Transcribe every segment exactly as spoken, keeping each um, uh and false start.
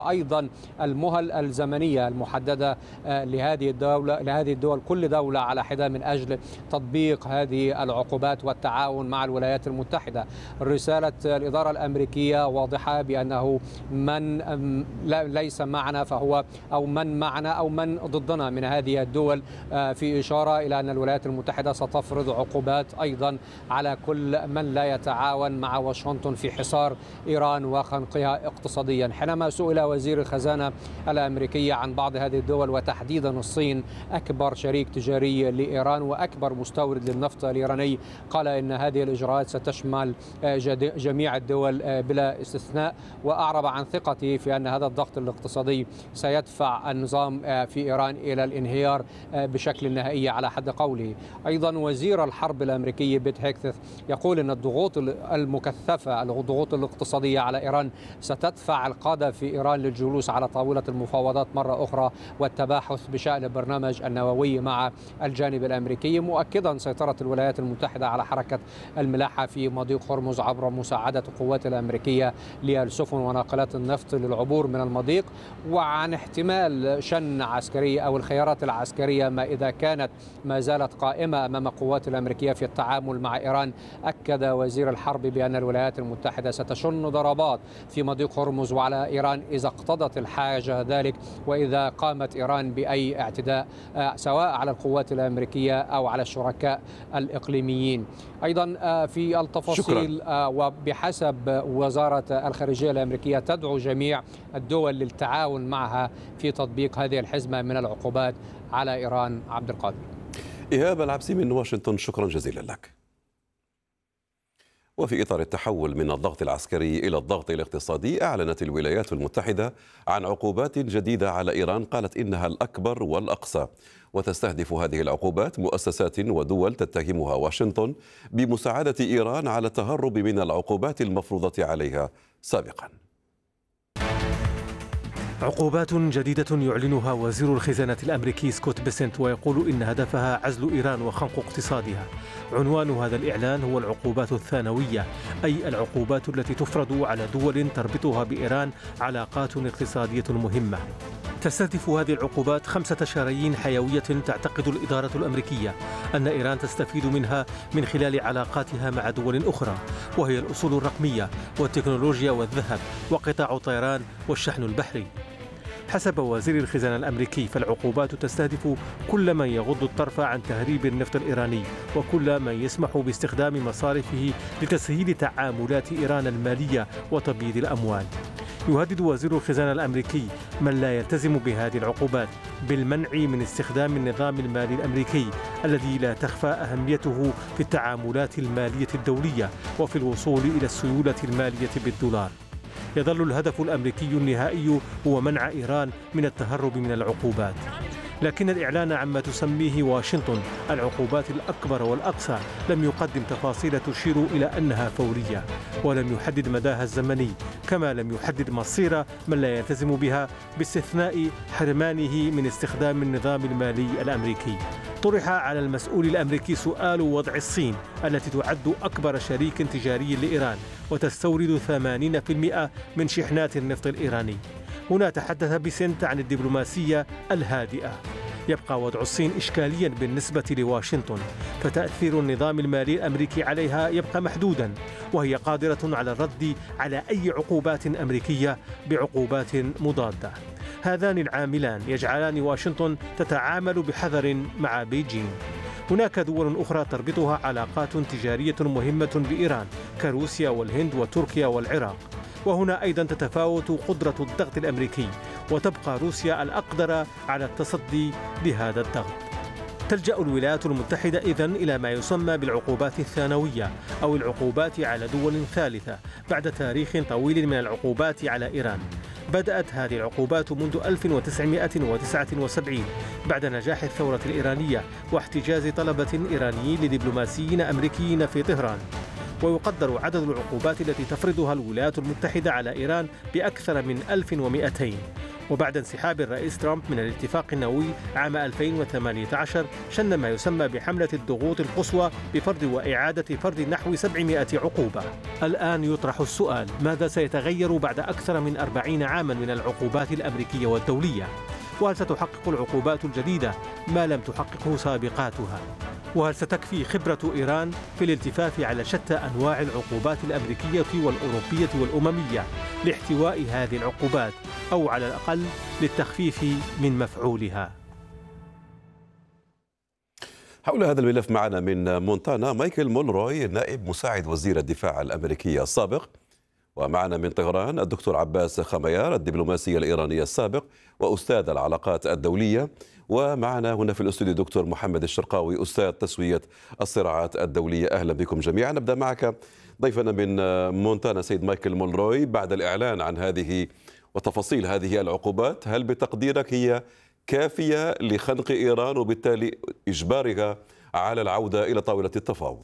أيضا المهل الزمنية المحددة لهذه الدولة لهذه الدول كل دولة على حدة من أجل تطبيق هذه العقوبات والتعاون مع الولايات المتحدة. رسالة الإدارة الأمريكية واضحة بأنه من ليس معنا فهو أو من معنا أو من ضدنا من هذه الدول، في إشارة إلى أن الولايات المتحدة ستفرض عقوبات أيضا على كل من لا يتعاون مع واشنطن في حصار إيران وخنقها اقتصاديا. حينما سئل وزير الخزانة الأمريكية عن بعض هذه الدول وتحديدا الصين أكبر شريك تجاري لإيران وأكبر مستورد للنفط الإيراني، قال إن هذه الإجراءات ستشمل جميع الدول بلا استثناء، وأعرب عن ثقته في أن هذا الضغط الاقتصادي سيدفع النظام في إيران إلى الانهيار بشكل نهائي على حد قوله. أيضا وزير الحرب الأمريكي بيت هيكث يقول أن الضغوط المكثفة الضغوط الاقتصادية على إيران ستدفع القادة في إيران للجلوس على طاولة المفاوضات مرة أخرى والتباحث بشأن البرنامج النووي مع الجانب الأمريكي، مؤكدا سيطرة الولايات المتحدة على حركة الملاحة في مضيق هرمز عبر مساعدة القوات الأمريكية للسفن وناقلات النفط للعبور من المضيق، وعن احتمال شن عسكري أو الخيارات العسكرية ما إذا كانت ما زالت قائمة أمام القوات الأمريكية في التعامل مع إيران. أكد وزير الحرب بأن الولايات المتحدة ستشن ضربات في مضيق هرمز وعلى إيران إذا اقتضت الحاجة ذلك، وإذا قامت إيران بأي اعتداء سواء على القوات الأمريكية أو على الشركاء الإقليميين. أيضا في التفاصيل شكرا. وبحسب وزارة الخارجية الأمريكية تدعو جميع الدول للتعاون معها في تطبيق هذه الحزمة من العقوبات على إيران. عبد القادر. إيهاب العبسي من واشنطن، شكرا جزيلا لك. وفي إطار التحول من الضغط العسكري إلى الضغط الاقتصادي، أعلنت الولايات المتحدة عن عقوبات جديدة على إيران قالت إنها الأكبر والأقصى، وتستهدف هذه العقوبات مؤسسات ودول تتهمها واشنطن بمساعدة إيران على التهرب من العقوبات المفروضة عليها سابقا. عقوبات جديدة يعلنها وزير الخزانة الأمريكي سكوت بيسنت، ويقول إن هدفها عزل إيران وخنق اقتصادها. عنوان هذا الإعلان هو العقوبات الثانوية، أي العقوبات التي تفرض على دول تربطها بإيران علاقات اقتصادية مهمة. تستهدف هذه العقوبات خمسة شرايين حيوية تعتقد الإدارة الأمريكية أن إيران تستفيد منها من خلال علاقاتها مع دول أخرى، وهي الأصول الرقمية والتكنولوجيا والذهب وقطاع الطيران والشحن البحري. حسب وزير الخزانة الأمريكي فالعقوبات تستهدف كل من يغض الطرف عن تهريب النفط الإيراني، وكل من يسمح باستخدام مصارفه لتسهيل تعاملات إيران المالية وتبييض الأموال. يهدد وزير الخزانة الأمريكي من لا يلتزم بهذه العقوبات بالمنع من استخدام النظام المالي الأمريكي الذي لا تخفى أهميته في التعاملات المالية الدولية وفي الوصول إلى السيولة المالية بالدولار. يظل الهدف الأمريكي النهائي هو منع إيران من التهرب من العقوبات، لكن الإعلان عما تسميه واشنطن العقوبات الأكبر والأقصى لم يقدم تفاصيل تشير إلى أنها فورية، ولم يحدد مداها الزمني، كما لم يحدد مصير من لا يلتزم بها باستثناء حرمانه من استخدام النظام المالي الأمريكي. طرح على المسؤول الأمريكي سؤال وضع الصين التي تعد أكبر شريك تجاري لإيران وتستورد ثمانين بالمئة من شحنات النفط الإيراني. هنا تحدث بيسنت عن الدبلوماسية الهادئة. يبقى وضع الصين إشكاليا بالنسبة لواشنطن، فتأثير النظام المالي الأمريكي عليها يبقى محدودا، وهي قادرة على الرد على أي عقوبات أمريكية بعقوبات مضادة. هذان العاملان يجعلان واشنطن تتعامل بحذر مع بيجين. هناك دول أخرى تربطها علاقات تجارية مهمة بإيران كروسيا والهند وتركيا والعراق، وهنا أيضا تتفاوت قدرة الضغط الأمريكي، وتبقى روسيا الأقدر على التصدي لهذا الضغط. تلجأ الولايات المتحدة إذن إلى ما يسمى بالعقوبات الثانوية أو العقوبات على دول ثالثة بعد تاريخ طويل من العقوبات على إيران. بدأت هذه العقوبات منذ ألف وتسعمئة وتسعة وسبعين بعد نجاح الثورة الإيرانية واحتجاز طلبة إيرانيين لدبلوماسيين أمريكيين في طهران. ويقدر عدد العقوبات التي تفرضها الولايات المتحدة على إيران بأكثر من ألف ومئتين، وبعد انسحاب الرئيس ترامب من الاتفاق النووي عام ألفين وثمانية عشر شن ما يسمى بحملة الضغوط القصوى بفرض وإعادة فرض نحو سبعمائة عقوبة. الآن يطرح السؤال: ماذا سيتغير بعد أكثر من أربعين عاما من العقوبات الأمريكية والدولية؟ وهل ستحقق العقوبات الجديدة ما لم تحققه سابقاتها؟ وهل ستكفي خبرة إيران في الالتفاف على شتى أنواع العقوبات الأمريكية والأوروبية والأممية لاحتواء هذه العقوبات، أو على الأقل للتخفيف من مفعولها؟ حول هذا الملف معنا من مونتانا مايكل مولروي، نائب مساعد وزير الدفاع الأمريكي السابق، ومعنا من طهران الدكتور عباس خميار، الدبلوماسي الإيراني السابق وأستاذ العلاقات الدولية، ومعنا هنا في الاستوديو دكتور محمد الشرقاوي، أستاذ تسوية الصراعات الدولية. أهلا بكم جميعا. نبدأ معك ضيفنا من مونتانا سيد مايكل مولروي. بعد الإعلان عن هذه وتفاصيل هذه العقوبات، هل بتقديرك هي كافية لخنق إيران وبالتالي إجبارها على العودة إلى طاولة التفاوض؟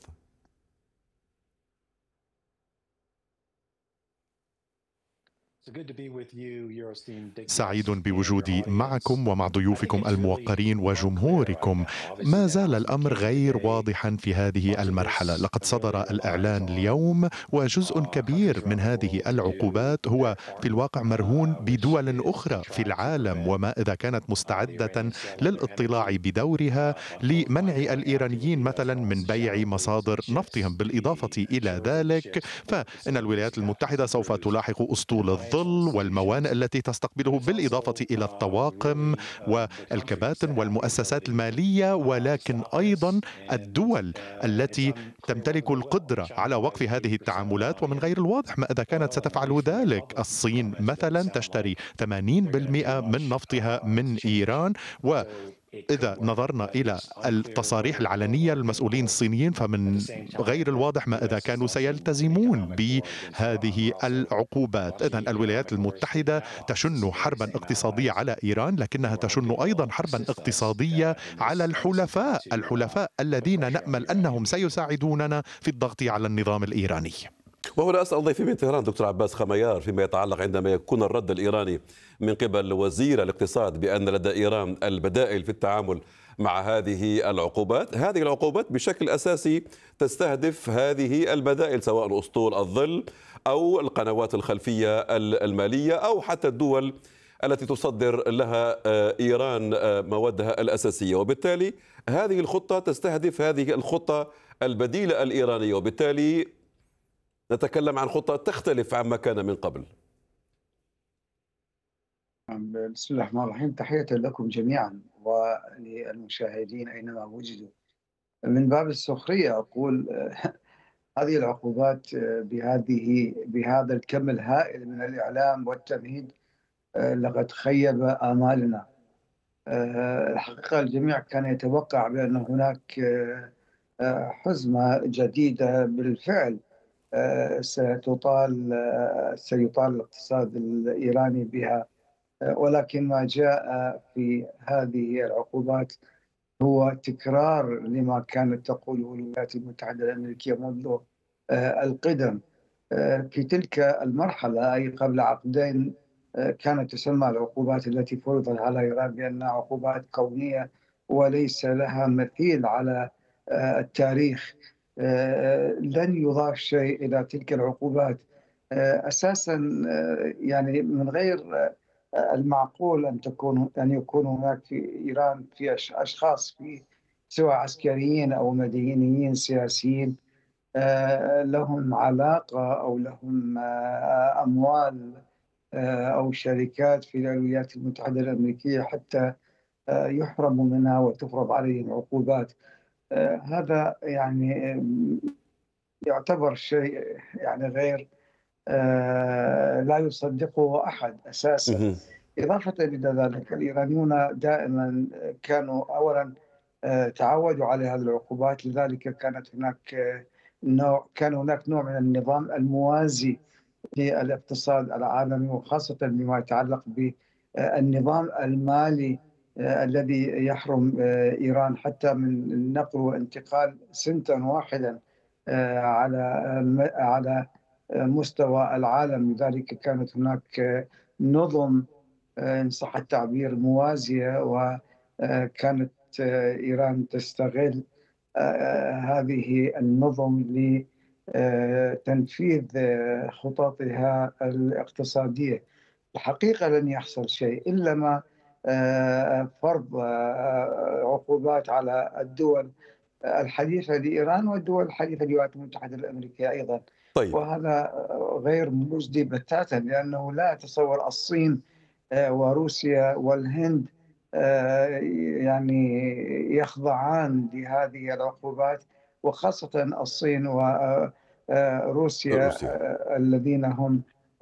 سعيد بوجودي معكم ومع ضيوفكم الموقرين وجمهوركم. ما زال الأمر غير واضحا في هذه المرحلة. لقد صدر الإعلان اليوم، وجزء كبير من هذه العقوبات هو في الواقع مرهون بدول أخرى في العالم، وما إذا كانت مستعدة للاطلاع بدورها لمنع الإيرانيين مثلا من بيع مصادر نفطهم. بالإضافة إلى ذلك فإن الولايات المتحدة سوف تلاحق أسطول الظل والموانئ التي تستقبله، بالإضافة إلى الطواقم والكباتن والمؤسسات المالية، ولكن أيضا الدول التي تمتلك القدرة على وقف هذه التعاملات. ومن غير الواضح ما إذا كانت ستفعل ذلك. الصين مثلا تشتري ثمانين بالمئة من نفطها من إيران، و إذا نظرنا إلى التصاريح العلنية للمسؤولين الصينيين فمن غير الواضح ما إذا كانوا سيلتزمون بهذه العقوبات. إذن الولايات المتحدة تشن حربا اقتصادية على إيران، لكنها تشن أيضا حربا اقتصادية على الحلفاء الحلفاء الذين نأمل أنهم سيساعدوننا في الضغط على النظام الإيراني. وهنا أسأل ضيفي من طهران دكتور عباس خميار فيما يتعلق عندما يكون الرد الإيراني من قبل وزير الاقتصاد بأن لدى إيران البدائل في التعامل مع هذه العقوبات. هذه العقوبات بشكل أساسي تستهدف هذه البدائل، سواء أسطول الظل أو القنوات الخلفية المالية أو حتى الدول التي تصدر لها إيران موادها الأساسية. وبالتالي هذه الخطة تستهدف هذه الخطة البديلة الإيرانية، وبالتالي نتكلم عن خطة تختلف عما كان من قبل. بسم الله الرحمن الرحيم. تحية لكم جميعا وللمشاهدين أينما وجدوا. من باب السخرية أقول هذه العقوبات بهذه بهذا الكم الهائل من الإعلام والتمهيد لقد خيب آمالنا. الحقيقة الجميع كان يتوقع بأن هناك حزمة جديدة بالفعل ستطال سيطال الاقتصاد الإيراني بها، ولكن ما جاء في هذه العقوبات هو تكرار لما كانت تقوله الولايات المتحدة الأمريكية منذ القدم. في تلك المرحلة أي قبل عقدين كانت تسمى العقوبات التي فرضت على إيران بأنها عقوبات كونية وليس لها مثيل على التاريخ. لن يضاف شيء إلى تلك العقوبات أساسا. يعني من غير المعقول أن تكون أن يكون هناك في إيران في أشخاص في سواء عسكريين أو مدنيين سياسيين لهم علاقة أو لهم أموال أو شركات في الولايات المتحدة الأمريكية حتى يحرموا منها وتفرض عليهم عقوبات. هذا يعني يعتبر شيء يعني غير لا يصدقه أحد أساسا. إضافة إلى ذلك الإيرانيون دائما كانوا أولا تعودوا على هذه العقوبات، لذلك كانت هناك نوع كان هناك نوع من النظام الموازي للاقتصاد العالمي، وخاصة بما يتعلق بالنظام المالي الذي يحرم إيران حتى من النقل وانتقال سنتا واحدا على على مستوى العالم. لذلك كانت هناك نظم إن صح التعبير موازية، وكانت إيران تستغل هذه النظم لتنفيذ خططها الاقتصادية. الحقيقة لن يحصل شيء إلا ما فرض عقوبات على الدول الحديثة لإيران والدول الحديثة للولايات المتحدة الأمريكية أيضا. طيب. وهذا غير مجدي بتاتا، لأنه لا أتصور الصين وروسيا والهند يعني يخضعان لهذه العقوبات، وخاصة الصين وروسيا الذين هم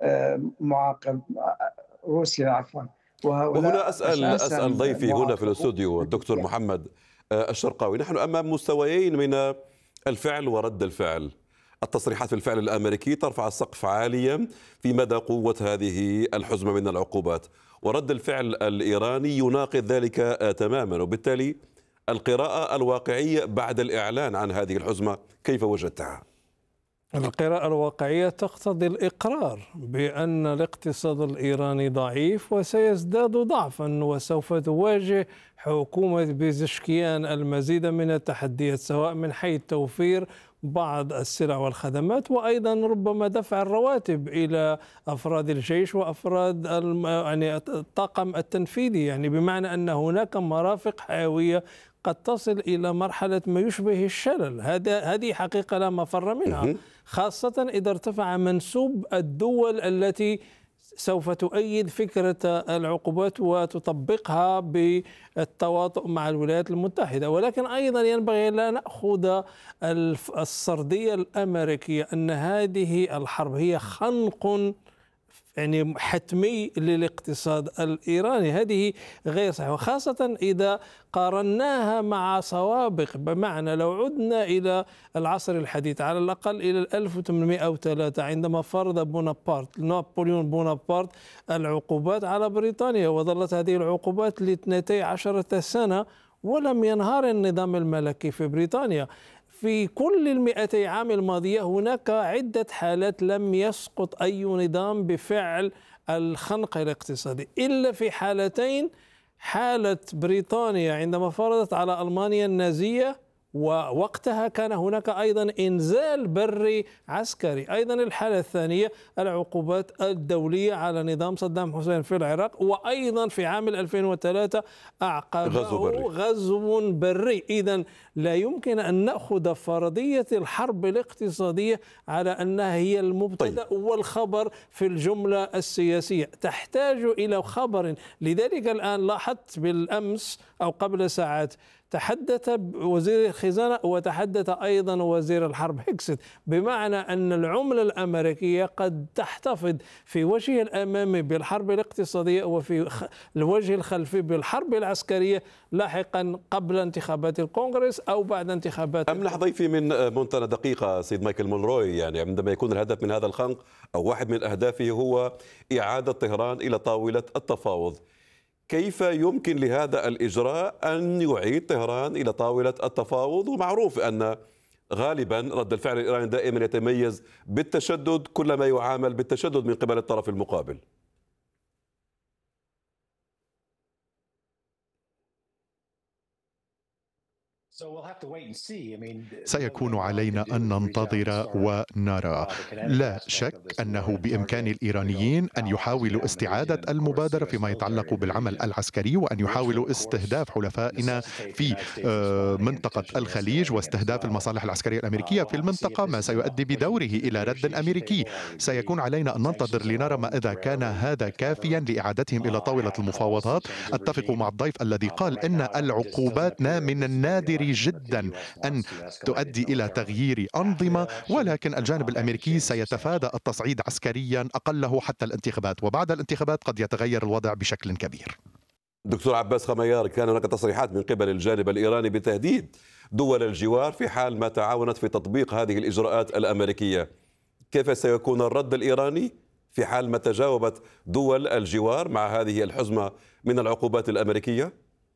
معاقب روسيا عفوا. وهنا أسأل أسأل ضيفي هنا في الاستوديو الدكتور محمد الشرقاوي. نحن أمام مستويين من الفعل ورد الفعل. التصريحات في الفعل الأمريكي ترفع السقف عاليا في مدى قوة هذه الحزمة من العقوبات، ورد الفعل الإيراني يناقض ذلك تماما. وبالتالي القراءة الواقعية بعد الإعلان عن هذه الحزمة كيف وجدتها؟ القراءة الواقعية تقتضي الإقرار بأن الاقتصاد الإيراني ضعيف وسيزداد ضعفا، وسوف تواجه حكومة بيزشكيان المزيد من التحديات، سواء من حيث توفير بعض السلع والخدمات، وأيضا ربما دفع الرواتب إلى أفراد الجيش وأفراد يعني الطاقم التنفيذي، يعني بمعنى أن هناك مرافق حيوية قد تصل إلى مرحلة ما يشبه الشلل. هذا هذه حقيقة لا مفر منها، خاصة إذا ارتفع منسوب الدول التي سوف تؤيد فكرة العقوبات وتطبقها بالتواطؤ مع الولايات المتحدة. ولكن أيضا ينبغي لا نأخذ السردية الأمريكية أن هذه الحرب هي خنق يعني حتمي للاقتصاد الإيراني. هذه غير صحيحة، وخاصة إذا قارناها مع سوابق، بمعنى لو عدنا إلى العصر الحديث على الأقل إلى ألف وثمانمئة وثلاثة عندما فرض بونابرت نابليون بونابرت العقوبات على بريطانيا، وظلت هذه العقوبات لاثنتي عشرة سنة ولم ينهار النظام الملكي في بريطانيا. في كل المئتي عام الماضية هناك عدة حالات لم يسقط أي نظام بفعل الخنق الاقتصادي إلا في حالتين: حالة بريطانيا عندما فرضت على ألمانيا النازية، ووقتها كان هناك أيضا إنزال بري عسكري. أيضا الحالة الثانية العقوبات الدولية على نظام صدام حسين في العراق، وأيضا في عام ألفين وثلاثة أعقبه غزو بري, غزو بري. إذن لا يمكن أن نأخذ فرضية الحرب الاقتصادية على أنها هي المبتدأ طيب. والخبر في الجملة السياسية تحتاج إلى خبر. لذلك الآن لاحظت بالأمس أو قبل ساعات تحدث وزير الخزانة وتحدث أيضا وزير الحرب هيكسيت، بمعنى أن العملة الأمريكية قد تحتفظ في وجهها الأمامي بالحرب الاقتصادية وفي الوجه الخلفي بالحرب العسكرية لاحقا قبل انتخابات الكونغرس أو بعد انتخابات. أمنح ضيفي من مونتانا دقيقة سيد مايكل مونروي. يعني عندما يكون الهدف من هذا الخنق أو واحد من أهدافه هو إعادة طهران إلى طاولة التفاوض، كيف يمكن لهذا الإجراء أن يعيد طهران إلى طاولة التفاوض؟ ومعروف أن غالبا رد الفعل الإيراني دائما يتميز بالتشدد كلما يعامل بالتشدد من قبل الطرف المقابل. سيكون علينا أن ننتظر ونرى. لا شك أنه بإمكان الإيرانيين أن يحاولوا استعادة المبادرة فيما يتعلق بالعمل العسكري، وأن يحاولوا استهداف حلفائنا في منطقة الخليج واستهداف المصالح العسكرية الأمريكية في المنطقة، ما سيؤدي بدوره إلى رد أمريكي. سيكون علينا أن ننتظر لنرى ما إذا كان هذا كافيا لإعادتهم إلى طاولة المفاوضات. أتفق مع الضيف الذي قال إن العقوبات من النادر جدا أن تؤدي إلى تغيير أنظمة، ولكن الجانب الأمريكي سيتفادى التصعيد عسكريا أقله حتى الانتخابات، وبعد الانتخابات قد يتغير الوضع بشكل كبير. دكتور عباس خميار، كان هناك تصريحات من قبل الجانب الإيراني بتهديد دول الجوار في حال ما تعاونت في تطبيق هذه الإجراءات الأمريكية. كيف سيكون الرد الإيراني في حال ما تجاوبت دول الجوار مع هذه الحزمة من العقوبات الأمريكية؟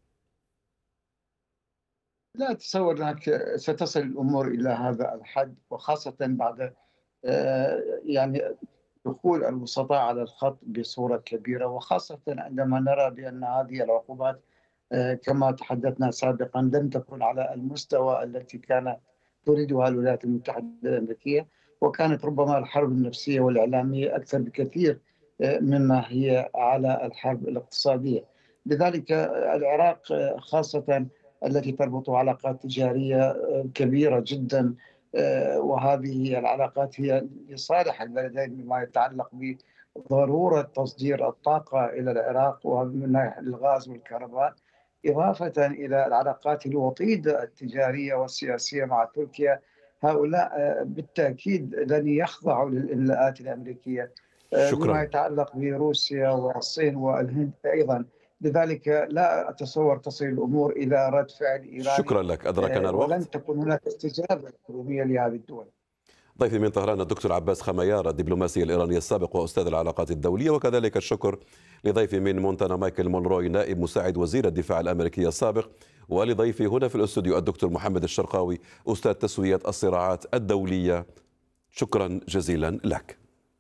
لا أتصور أنها ستصل الأمور إلى هذا الحد، وخاصة بعد يعني دخول الوسطاء على الخط بصورة كبيرة، وخاصة عندما نرى بأن هذه العقوبات كما تحدثنا سابقا لم تكن على المستوى التي كانت تريدها الولايات المتحدة الأمريكية، وكانت ربما الحرب النفسية والإعلامية أكثر بكثير مما هي على الحرب الاقتصادية. لذلك العراق خاصة التي تربط علاقات تجارية كبيرة جدا، وهذه العلاقات هي لصالح البلدين بما يتعلق بضرورة تصدير الطاقة إلى العراق ومن ناحية الغاز والكهرباء، إضافة إلى العلاقات الوطيدة التجارية والسياسية مع تركيا. هؤلاء بالتأكيد لن يخضعوا للإملاءات الأمريكية بما يتعلق بروسيا والصين والهند أيضا. لذلك لا أتصور تصل الأمور إلى رد فعل إيراني. شكرا لك، أدركنا الوقت ولن تكون هناك استجابة حكومية لهذه الدول. ضيفي من طهران الدكتور عباس خميار، الدبلوماسي الإيراني السابق وأستاذ العلاقات الدولية، وكذلك الشكر لضيفي من مونتانا مايكل مونروي، نائب مساعد وزير الدفاع الأمريكي السابق، ولضيفي هنا في الاستوديو الدكتور محمد الشرقاوي، أستاذ تسوية الصراعات الدولية. شكرا جزيلا لك.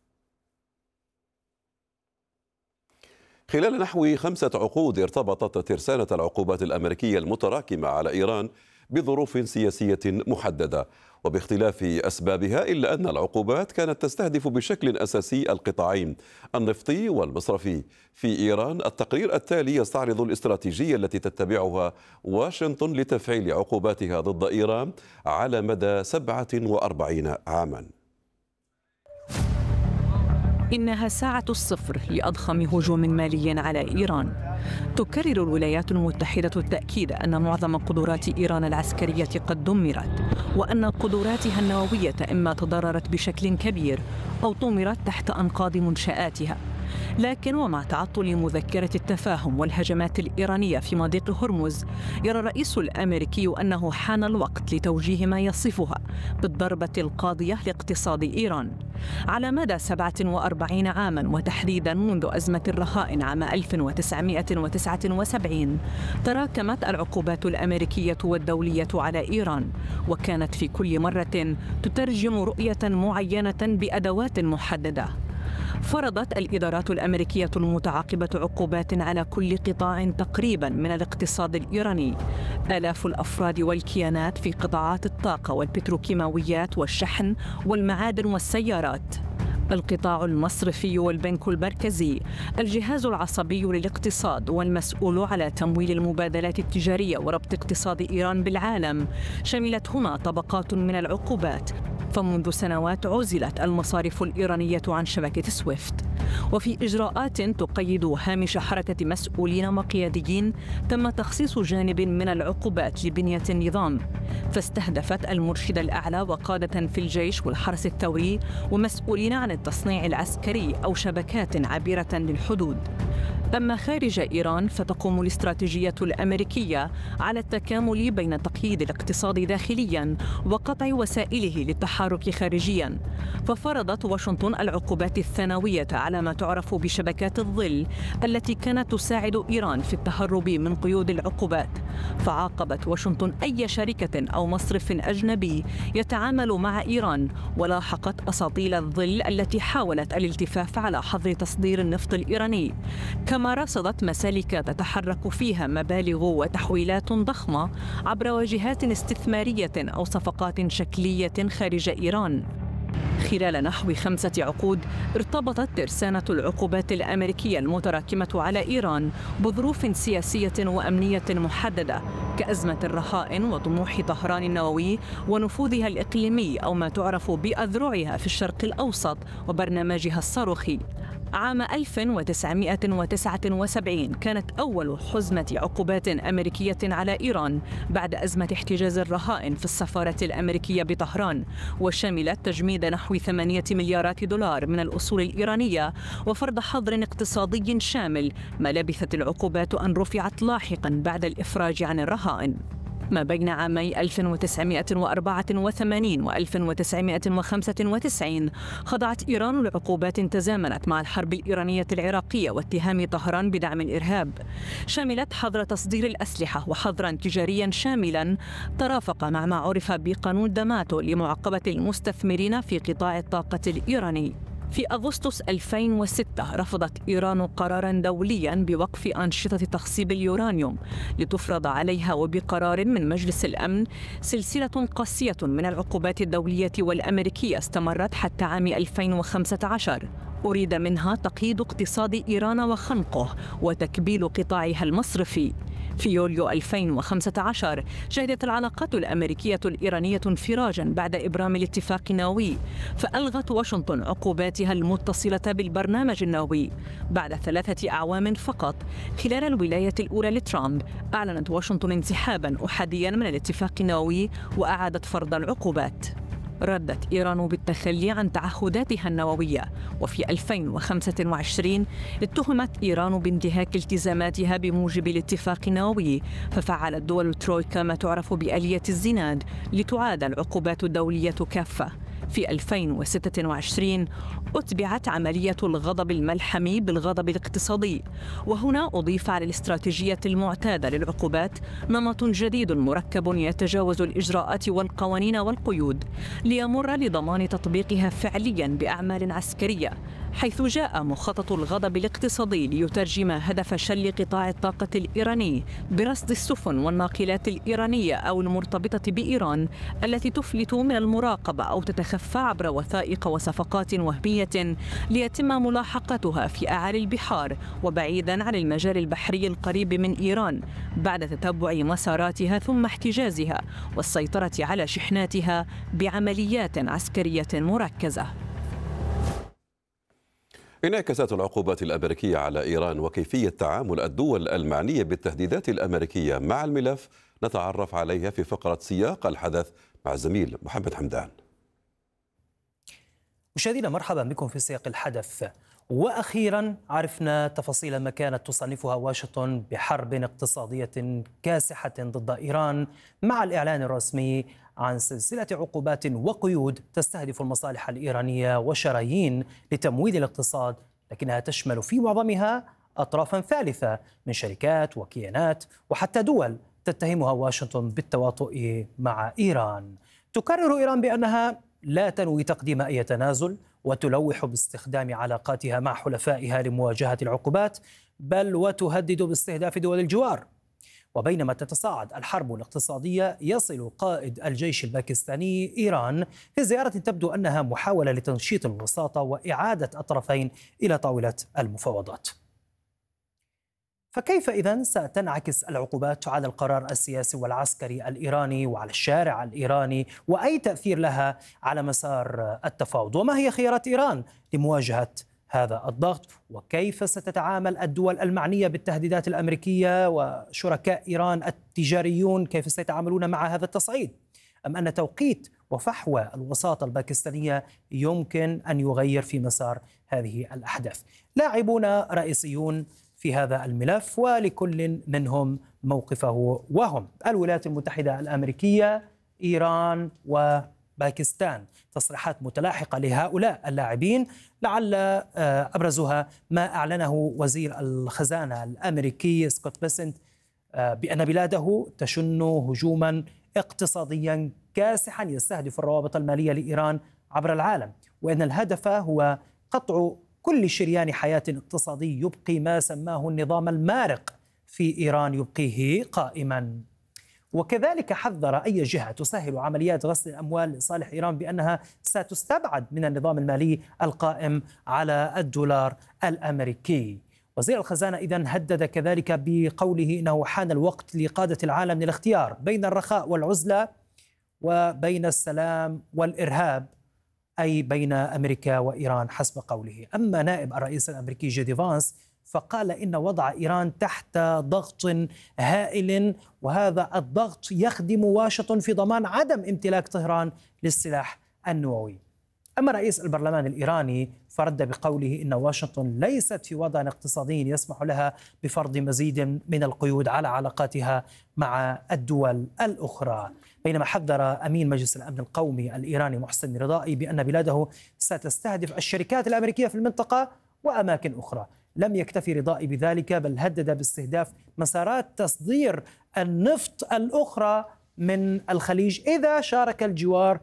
خلال نحو خمسة عقود ارتبطت ترسانة العقوبات الأمريكية المتراكمة على إيران بظروف سياسية محددة وباختلاف أسبابها، إلا أن العقوبات كانت تستهدف بشكل أساسي القطاعين النفطي والمصرفي. في إيران التقرير التالي يستعرض الاستراتيجية التي تتبعها واشنطن لتفعيل عقوباتها ضد إيران على مدى سبعة وأربعين عاما. إنها ساعة الصفر لأضخم هجوم مالي على إيران. تكرر الولايات المتحدة التأكيد أن معظم قدرات إيران العسكرية قد دمرت، وأن قدراتها النووية إما تضررت بشكل كبير أو طمرت تحت أنقاض منشآتها. لكن ومع تعطل مذكرة التفاهم والهجمات الإيرانية في مضيق هرمز، يرى الرئيس الأمريكي أنه حان الوقت لتوجيه ما يصفها بالضربة القاضية لاقتصاد إيران. على مدى سبعة وأربعين عاما، وتحديدا منذ أزمة الرهائن عام ألف وتسعمائة وتسعة وسبعين، تراكمت العقوبات الأمريكية والدولية على إيران، وكانت في كل مرة تترجم رؤية معينة بأدوات محددة. فرضت الإدارات الأمريكية المتعاقبة عقوبات على كل قطاع تقريبا من الاقتصاد الإيراني. آلاف الأفراد والكيانات في قطاعات الطاقة والبتروكيماويات والشحن والمعادن والسيارات، القطاع المصرفي والبنك المركزي، الجهاز العصبي للاقتصاد والمسؤول على تمويل المبادلات التجارية وربط اقتصاد إيران بالعالم، شملت هنا طبقات من العقوبات. فمنذ سنوات عزلت المصارف الإيرانية عن شبكة سويفت، وفي إجراءات تقيد هامش حركة مسؤولين وقياديين تم تخصيص جانب من العقوبات لبنية النظام، فاستهدفت المرشد الأعلى وقادة في الجيش والحرس الثوري ومسؤولين عن التصنيع العسكري أو شبكات عابرة للحدود. أما خارج إيران فتقوم الاستراتيجية الأمريكية على التكامل بين تقييد الاقتصاد داخلياً وقطع وسائله للتحرك خارجياً، ففرضت واشنطن العقوبات الثانوية على ما تعرف بشبكات الظل التي كانت تساعد إيران في التهرب من قيود العقوبات. فعاقبت واشنطن أي شركة أو مصرف أجنبي يتعامل مع إيران، ولاحقت أساطيل الظل التي حاولت الالتفاف على حظر تصدير النفط الإيراني، كما رصدت مسالك تتحرك فيها مبالغ وتحويلات ضخمة عبر واجهات استثمارية أو صفقات شكلية خارج إيران. خلال نحو خمسة عقود ارتبطت ترسانة العقوبات الأمريكية المتراكمة على إيران بظروف سياسية وأمنية محددة كأزمة الرهائن وطموح طهران النووي ونفوذها الإقليمي أو ما تعرف بأذرعها في الشرق الأوسط وبرنامجها الصاروخي. عام ألف وتسعمائة وتسعة وسبعين كانت أول حزمة عقوبات أمريكية على إيران بعد أزمة احتجاز الرهائن في السفارة الأمريكية بطهران، وشملت تجميد نحو ثمانية مليارات دولار من الأصول الإيرانية وفرض حظر اقتصادي شامل، ما لبثت العقوبات أن رفعت لاحقا بعد الإفراج عن الرهائن. ما بين عامي ألف وتسعمائة وأربعة وثمانين و ألف وتسعمائة وخمسة وتسعين خضعت إيران لعقوبات تزامنت مع الحرب الإيرانية العراقية واتهام طهران بدعم الإرهاب، شملت حظر تصدير الأسلحة وحظرا تجاريا شاملا ترافق مع ما عرف بقانون داماتو لمعاقبة المستثمرين في قطاع الطاقة الإيراني. في أغسطس ألفين وستة رفضت إيران قراراً دولياً بوقف أنشطة تخصيب اليورانيوم لتفرض عليها وبقرار من مجلس الأمن سلسلة قاسية من العقوبات الدولية والأمريكية استمرت حتى عام ألفين وخمسة عشر. أريد منها تقييد اقتصاد إيران وخنقه وتكبيل قطاعها المصرفي. في يوليو ألفين وخمسة عشر شهدت العلاقات الأمريكية الإيرانية انفراجاً بعد إبرام الاتفاق النووي، فألغت واشنطن عقوباتها المتصلة بالبرنامج النووي. بعد ثلاثة أعوام فقط خلال الولاية الأولى لترامب أعلنت واشنطن انسحاباً أحادياً من الاتفاق النووي وأعادت فرض العقوبات. ردت إيران بالتخلي عن تعهداتها النووية، وفي ألفين وخمسة وعشرين اتهمت إيران بانتهاك التزاماتها بموجب الاتفاق النووي، ففعلت دول الترويكا ما تعرف بآلية الزناد لتعاد العقوبات الدولية كافة. في ألفين وستة وعشرين أتبعت عملية الغضب الملحمي بالغضب الاقتصادي، وهنا أضيف على الاستراتيجية المعتادة للعقوبات نمط جديد مركب يتجاوز الإجراءات والقوانين والقيود ليمر لضمان تطبيقها فعليا بأعمال عسكرية، حيث جاء مخطط الغضب الاقتصادي ليترجم هدف شل قطاع الطاقة الإيراني برصد السفن والناقلات الإيرانية أو المرتبطة بإيران التي تفلت من المراقبة أو تتخفى عبر وثائق وصفقات وهمية ليتم ملاحقتها في أعالي البحار وبعيدا عن المجال البحري القريب من إيران بعد تتبع مساراتها ثم احتجازها والسيطرة على شحناتها بعمليات عسكرية مركزة. انعكاسات العقوبات الأمريكية على إيران وكيفية تعامل الدول المعنية بالتهديدات الأمريكية مع الملف نتعرف عليها في فقرة سياق الحدث مع الزميل محمد حمدان. مشاهدينا مرحبا بكم في سياق الحدث. وأخيرا عرفنا تفاصيل ما كانت تصنفها واشنطن بحرب اقتصادية كاسحة ضد إيران مع الإعلان الرسمي عن سلسلة عقوبات وقيود تستهدف المصالح الإيرانية وشرايين لتمويل الاقتصاد، لكنها تشمل في معظمها أطرافا ثالثة من شركات وكيانات وحتى دول تتهمها واشنطن بالتواطؤ مع إيران. تكرر إيران بأنها لا تنوي تقديم أي تنازل وتلوح باستخدام علاقاتها مع حلفائها لمواجهة العقوبات، بل وتهدد باستهداف دول الجوار. وبينما تتصاعد الحرب الاقتصادية، يصل قائد الجيش الباكستاني إيران في زيارة تبدو أنها محاولة لتنشيط الوساطة وإعادة الطرفين إلى طاولة المفاوضات. فكيف إذن ستنعكس العقوبات على القرار السياسي والعسكري الإيراني وعلى الشارع الإيراني، وأي تأثير لها على مسار التفاوض؟ وما هي خيارات إيران لمواجهة هذا الضغط؟ وكيف ستتعامل الدول المعنية بالتهديدات الأمريكية وشركاء إيران التجاريون، كيف سيتعاملون مع هذا التصعيد؟ أم أن توقيت وفحوى الوساطة الباكستانية يمكن أن يغير في مسار هذه الأحداث؟ لاعبون رئيسيون في هذا الملف ولكل منهم موقفه، وهم الولايات المتحدة الأمريكية، إيران وباكستان. تصريحات متلاحقة لهؤلاء اللاعبين، لعل أبرزها ما أعلنه وزير الخزانة الأمريكي سكوت بيسنت بأن بلاده تشن هجوما اقتصاديا كاسحا يستهدف الروابط المالية لإيران عبر العالم، وأن الهدف هو قطع كل شريان حياة اقتصادي يبقي ما سماه النظام المارق في إيران يبقيه قائما. وكذلك حذر أي جهة تسهل عمليات غسل الأموال لصالح إيران بأنها ستستبعد من النظام المالي القائم على الدولار الأمريكي. وزير الخزانة إذن هدد كذلك بقوله إنه حان الوقت لقادة العالم للاختيار بين الرخاء والعزلة وبين السلام والإرهاب، أي بين أمريكا وإيران حسب قوله. أما نائب الرئيس الأمريكي جي دي فانس فقال إن وضع إيران تحت ضغط هائل، وهذا الضغط يخدم واشنطن في ضمان عدم امتلاك طهران للسلاح النووي. أما رئيس البرلمان الإيراني فرد بقوله إن واشنطن ليست في وضع اقتصادي يسمح لها بفرض مزيد من القيود على علاقاتها مع الدول الأخرى. بينما حذر أمين مجلس الأمن القومي الإيراني محسن رضائي بأن بلاده ستستهدف الشركات الأمريكية في المنطقة وأماكن أخرى. لم يكتفي رضائي بذلك، بل هدد باستهداف مسارات تصدير النفط الأخرى من الخليج إذا شارك الجوار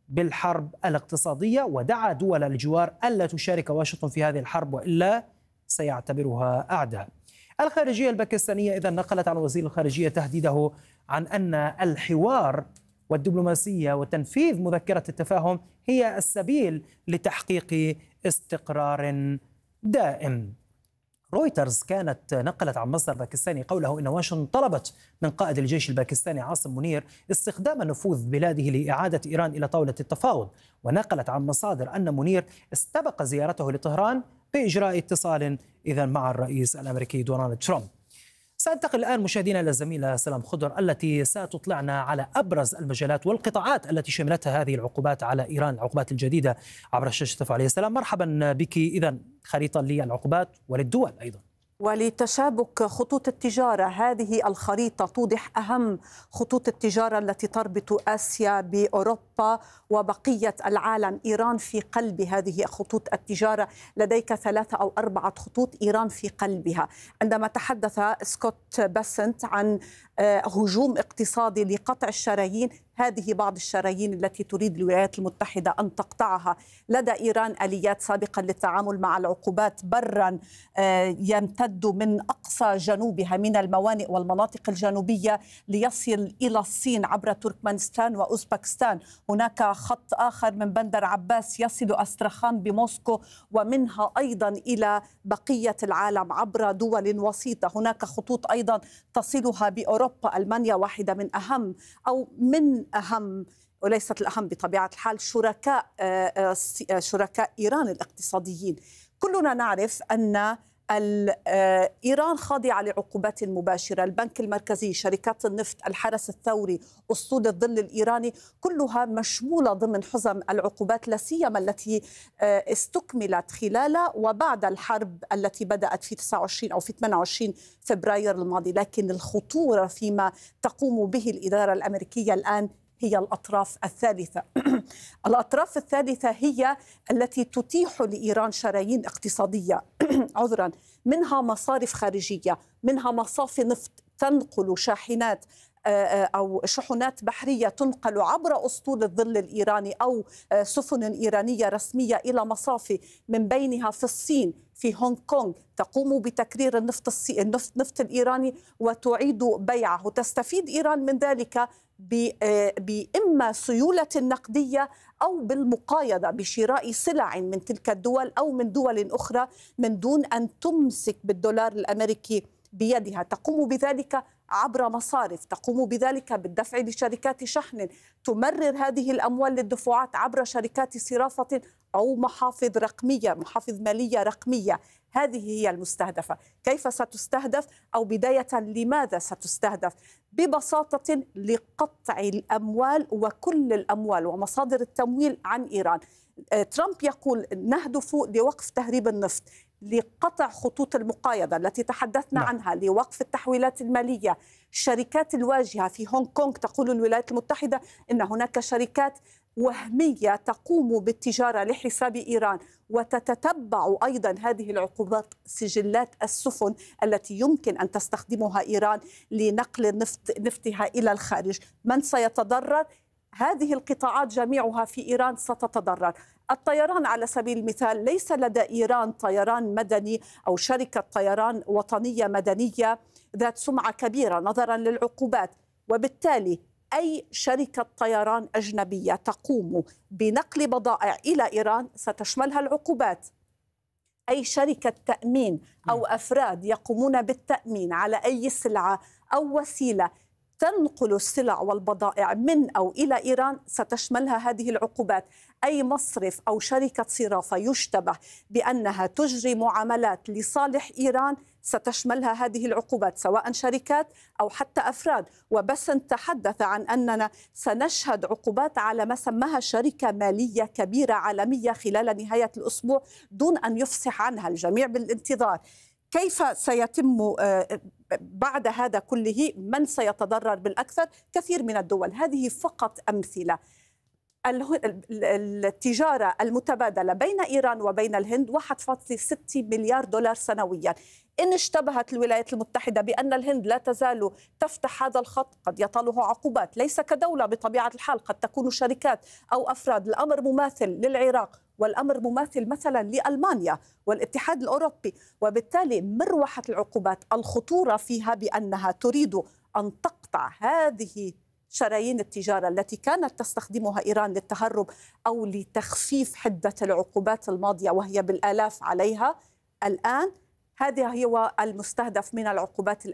بالحرب الاقتصادية، ودعا دول الجوار ألا تشارك واشنطن في هذه الحرب وإلا سيعتبرها أعداء. الخارجية الباكستانية إذن نقلت عن وزير الخارجية تهديده عن أن الحوار والدبلوماسية وتنفيذ مذكرة التفاهم هي السبيل لتحقيق استقرار دائم. رويترز كانت نقلت عن مصدر باكستاني قوله إن واشنطن طلبت من قائد الجيش الباكستاني عاصم منير استخدام نفوذ بلاده لإعادة إيران إلى طاولة التفاوض، ونقلت عن مصادر أن منير استبق زيارته لطهران بإجراء اتصال إذن مع الرئيس الأمريكي دونالد ترامب. سأنتقل الآن مشاهدينا إلى الزميلة سلام خضر التي ستطلعنا على أبرز المجالات والقطاعات التي شملتها هذه العقوبات على إيران، العقوبات الجديدة عبر الشاشة تفاعلية. سلام، مرحبا بك. إذن خريطة للعقوبات وللدول أيضا ولتشابك خطوط التجارة. هذه الخريطة توضح أهم خطوط التجارة التي تربط آسيا بأوروبا وبقية العالم. إيران في قلب هذه خطوط التجارة، لديك ثلاثة أو أربعة خطوط إيران في قلبها. عندما تحدث سكوت بيسنت عن هجوم اقتصادي لقطع الشرايين، هذه بعض الشرايين التي تريد الولايات المتحدة أن تقطعها. لدى إيران آليات سابقة للتعامل مع العقوبات برا يمتد من أقصى جنوبها من الموانئ والمناطق الجنوبية ليصل إلى الصين عبر تركمانستان وأوزبكستان. هناك خط آخر من بندر عباس يصل أسترخان بموسكو، ومنها أيضا إلى بقية العالم عبر دول وسيطة. هناك خطوط أيضا تصلها بأوروبا. ألمانيا واحدة من أهم أو من أهم وليست الأهم بطبيعة الحال شركاء شركاء إيران الاقتصاديين. كلنا نعرف أن إيران خاضعة لعقوبات مباشرة. البنك المركزي، شركات النفط، الحرس الثوري، أسطول الظل الإيراني، كلها مشمولة ضمن حزم العقوبات، لا سيما التي استكملت خلال وبعد الحرب التي بدأت في تسعة وعشرين أو في ثمانية وعشرين فبراير الماضي. لكن الخطورة فيما تقوم به الإدارة الأمريكية الآن هي الأطراف الثالثة. الأطراف الثالثة هي التي تتيح لإيران شرايين اقتصادية عذرا منها مصارف خارجية، منها مصافي نفط تنقل شاحنات أو شحنات بحرية تنقل عبر أسطول الظل الإيراني أو سفن إيرانية رسمية إلى مصافي، من بينها في الصين، في هونغ كونغ، تقوم بتكرير النفط الصي... النفط النفط الإيراني وتعيد بيعه. تستفيد إيران من ذلك بإما سيولة نقدية أو بالمقايضة بشراء سلع من تلك الدول أو من دول أخرى من دون أن تمسك بالدولار الأمريكي بيدها. تقوم بذلك عبر مصارف، تقوم بذلك بالدفع لشركات شحن، تمرر هذه الأموال للدفعات عبر شركات صرافة أو محافظ رقمية، محافظ مالية رقمية. هذه هي المستهدفة. كيف ستستهدف أو بداية لماذا ستستهدف؟ ببساطة لقطع الأموال وكل الأموال ومصادر التمويل عن إيران. ترامب يقول نهدف لوقف تهريب النفط، لقطع خطوط المقايضة التي تحدثنا نعم. عنها، لوقف التحويلات المالية. الشركات الواجهة في هونغ كونغ، تقول الولايات المتحدة إن هناك شركات وهمية تقوم بالتجارة لحساب إيران، وتتتبع أيضا هذه العقوبات سجلات السفن التي يمكن أن تستخدمها إيران لنقل النفط نفطها إلى الخارج. من سيتضرر؟ هذه القطاعات جميعها في إيران ستتضرر. الطيران على سبيل المثال، ليس لدى إيران طيران مدني أو شركة طيران وطنية مدنية ذات سمعة كبيرة نظرا للعقوبات، وبالتالي أي شركة طيران أجنبية تقوم بنقل بضائع إلى إيران ستشملها العقوبات. أي شركة تأمين أو أفراد يقومون بالتأمين على أي سلعة أو وسيلة تنقل السلع والبضائع من أو إلى إيران ستشملها هذه العقوبات. أي مصرف أو شركة صرافة يشتبه بأنها تجري معاملات لصالح إيران ستشملها هذه العقوبات، سواء شركات أو حتى أفراد. وبس تحدث عن أننا سنشهد عقوبات على ما سماها شركة مالية كبيرة عالمية خلال نهاية الأسبوع دون أن يفصح عنها، الجميع بالانتظار. كيف سيتم بعد هذا كله؟ من سيتضرر بالأكثر؟ كثير من الدول. هذه فقط أمثلة. التجارة المتبادلة بين إيران وبين الهند واحد فاصلة ستة مليار دولار سنويا. إن اشتبهت الولايات المتحدة بأن الهند لا تزال تفتح هذا الخط قد يطاله عقوبات، ليس كدولة بطبيعة الحال، قد تكون شركات أو أفراد. الأمر مماثل للعراق، والأمر مماثل مثلا لألمانيا والاتحاد الأوروبي. وبالتالي مروحة العقوبات الخطورة فيها بأنها تريد أن تقطع هذه شرايين التجارة التي كانت تستخدمها إيران للتهرب أو لتخفيف حدة العقوبات الماضية وهي بالآلاف عليها. الآن هذا هو المستهدف من العقوبات الآن